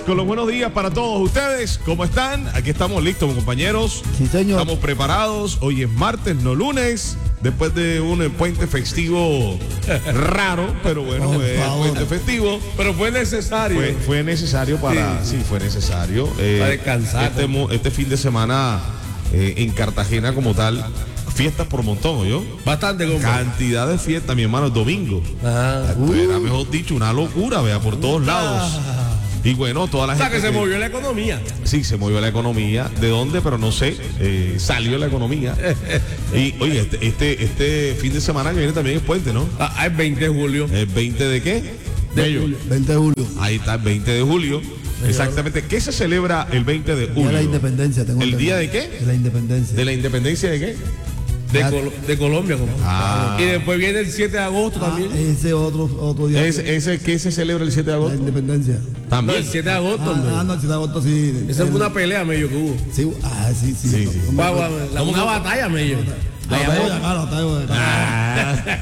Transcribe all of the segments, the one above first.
con los buenos días para todos ustedes. ¿Cómo están? Aquí estamos listos, compañeros. Sí, señor. Estamos preparados. Hoy es martes, no lunes. Después de un puente festivo raro, pero bueno, fue puente festivo. Pero fue necesario. Fue necesario para. Sí, fue necesario. Para descansar. Este fin de semana en Cartagena, como tal, fiestas por montón, ¿yo? Bastante, compa. Cantidad de fiestas, mi hermano, el domingo. Era, mejor dicho, una locura, vea, por todos lados. Y bueno, toda la gente. O sea, que se movió la economía. Sí, se movió la economía. ¿De dónde? Pero no sé. Salió la economía. Y oye, este fin de semana que viene también es puente, ¿no? Es 20 de julio. ¿El 20 de qué? De julio. 20 de julio. Ahí está, el 20 de julio. Exactamente. ¿Qué se celebra el 20 de julio? Día de la independencia. ¿El día de qué? De la independencia. ¿De la independencia de qué? De Colombia, compa. Y después viene el 7 de agosto también. Ese otro día. ¿Qué se celebra el 7 de La agosto? independencia. No, También. el 7 de agosto, hombre. No, el 7 de agosto sí. Esa fue una pelea medio que hubo. Sí, sí. Sí. Una batalla medio. La batalla de acá.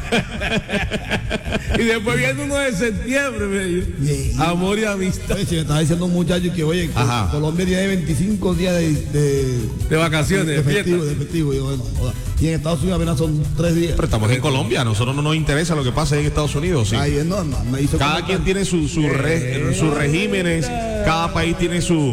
Y después viene uno de septiembre, medio. Bien. Amor y amistad. Oye, si me estaba diciendo un muchacho que, oye, Ajá. Colombia tiene 25 días De vacaciones, de festivo, fiesta. de festivo. Y, bueno, joda. Y en Estados Unidos apenas son 3 días. Pero estamos en Colombia, a nosotros no nos interesa lo que pasa en Estados Unidos. Sí. Ahí es normal. Me hizo Cada quien tiene sus regímenes, cada país tiene sus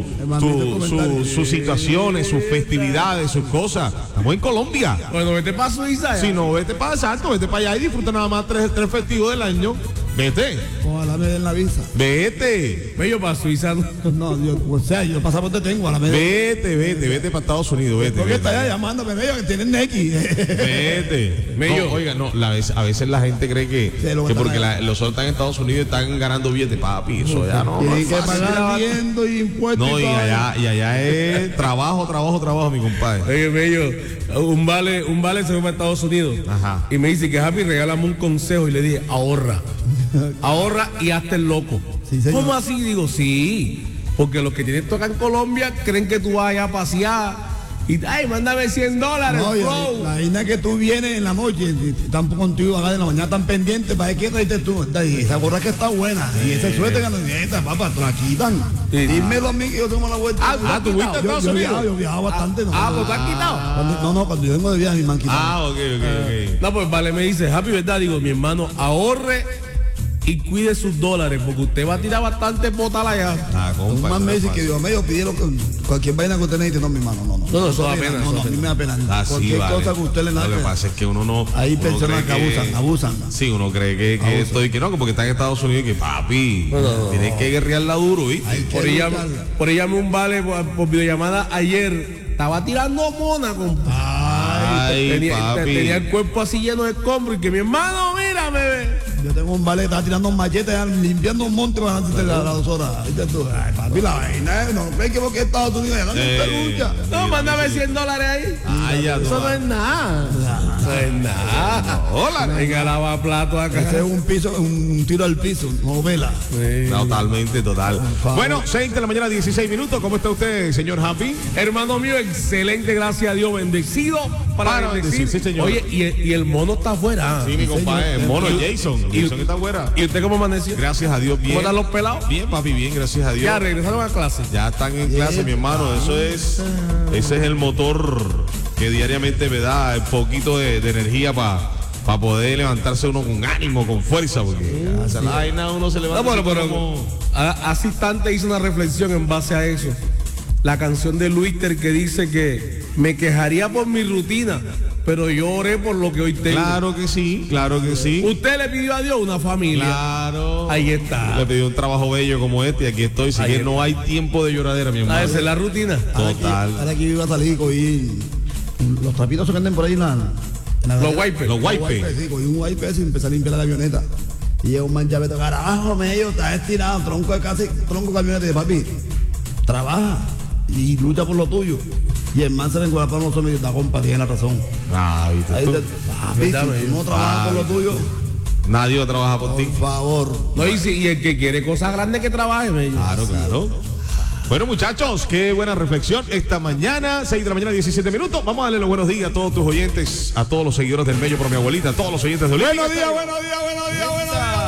situaciones, sus festividades, sus cosas. Estamos en Colombia. Bueno, vete para Suiza. Si no, vete para Salto, vete para allá y disfruta nada más tres festivos del año. Vete, Ojalá me den la visa. vete, Medio para Suiza. No, yo pasaporte tengo, ojalá me den. vete para Estados Unidos, vete. Porque vete. está allá llamándome, medio que tienen Neki. Vete. Mello. No, oiga, no, a veces la gente cree que porque los otros están en Estados Unidos y están ganando billetes, papi, eso ya no. Tienen que es fácil. pagar viendo impuestos. No, y allá es trabajo, mi compadre. Oye, Mello, un vale se fue para Estados Unidos. Ajá. Y me dice que Happy, regálame un consejo. Y le dije, ahorra y hazte el loco. Sí, señor. ¿Cómo así? Digo, sí. Porque los que tienen toca en Colombia creen que tú vas allá a pasear. Y, ay, mándame $100, No, bro. la vaina que tú vienes en la noche, están contigo acá en la mañana, están pendientes, ¿para qué traiste tú? Y esa gorra que está buena, y ese suéter que nos viene, papá, te la quitan. Sí. Dímelo a mí que yo tomo la vuelta. ¿tú fuiste a Estados Unidos? Yo he viajado bastante. Pues te has quitado. Cuando yo vengo de viaje, mi man quitado. Ok. No, pues vale, me dice, Happy, ¿verdad? Digo, mi hermano, ahorre y cuide sus dólares, porque usted va a tirar bastante botal allá. Un man me dice que Dios mío, pidieron cualquier vaina que usted necesite. No, mi hermano, no. No, eso da pena. No, a mí me da pena. Cualquier cosa que usted le Lo que nace. pasa es que uno no. Hay uno personas cree que abusan. Sí, uno cree que estoy que no, porque está en Estados Unidos y que papi, tienes que guerrearla duro, ¿viste? Hay que Por ella me un vale por videollamada ayer. Estaba tirando mona, compa. Ay, Tenía el papi. cuerpo así lleno de escombros y que mi hermano, mírame, ve. Yo tengo un vale, estaba tirando un machete, limpiando un monte para antes de las 2 horas. Ay, papi, la vaina, no crees que porque Estados Unidos ya no te lucha. No, mándame $100 ahí. Ay, ya Eso no es nada. Eso es nada. Hola. Hay que lavar plato acá. Ese es un tiro al piso, no vela. Totalmente, total. favor. Bueno, 6 de la mañana, 16 minutos. ¿Cómo está usted, señor Happy? Hermano mío, excelente, gracias a Dios, bendecido para bendecir. Sí, señor. Oye, y el mono está afuera. Sí, mi compadre, el mono Y- Jason. y- Jason está afuera. ¿Y usted cómo amaneció? Gracias a Dios, bien. ¿Cómo están los pelados? Bien, papi, bien, gracias a Dios. Ya regresaron a clase. Ya están en clase, mi hermano. Ese es el motor que diariamente me da un poquito de energía para poder levantarse uno con ánimo, con fuerza, porque hacia la vaina uno se levanta. No, pero como... hace instante hice una reflexión en base a eso. La canción de Luíster que dice que me quejaría por mi rutina, pero yo oré por lo que hoy tengo. Claro que sí, claro que sí. Usted le pidió a Dios una familia. Claro. Ahí está. Le pedí un trabajo bello como este y aquí estoy. Así Ahí que está. no hay tiempo de lloradera, mi hermano. Esa es la rutina. Total. Ahora que iba a salir, cogí los trapitos que venden por ahí en la Los wipers. Los wipes. Sí, cogí un wipe y empecé a limpiar la camioneta. Y llega un man llaveto, carajo, medio, está estirado, tronco de camioneta. Y dice, papi, trabaja y lucha por lo tuyo. Y el man se le encuentra para nosotros y dice, compa, tiene la razón. Ah, ¿viste Ahí tú? papi, si tú no trabajas por lo tuyo, Nadie trabaja por ti. por favor. No, y el que quiere cosas grandes que trabaje, bello. Claro, claro. Bueno, muchachos, qué buena reflexión esta mañana, 6 de la mañana, 17 minutos. Vamos a darle los buenos días a todos tus oyentes, a todos los seguidores del Bello por mi abuelita, a todos los oyentes de Olivia. Buenos días, buenos días, buenos días, buenos días.